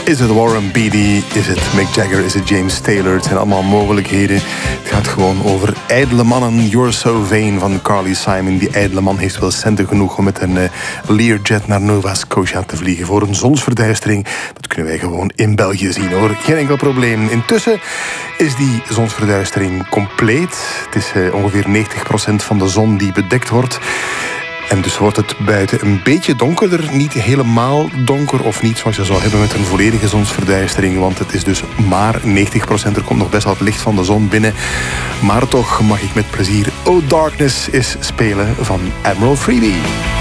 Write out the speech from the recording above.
Is het Warren Beatty? Is het Mick Jagger? Is het James Taylor? Het zijn allemaal mogelijkheden. Het gaat gewoon over ijdele mannen. You're So Vain van Carly Simon. Die ijdele man heeft wel centen genoeg om met een Learjet naar Nova Scotia te vliegen voor een zonsverduistering. Dat kunnen wij gewoon in België zien, hoor. Geen enkel probleem. Intussen is die zonsverduistering compleet. Het is ongeveer 90% van de zon die bedekt wordt. En dus wordt het buiten een beetje donkerder. Niet helemaal donker of niet zoals je zou hebben met een volledige zonsverduistering. Want het is dus maar 90%. Er komt nog best wat licht van de zon binnen. Maar toch mag ik met plezier Oh Darkness is spelen van Admiral Freebie.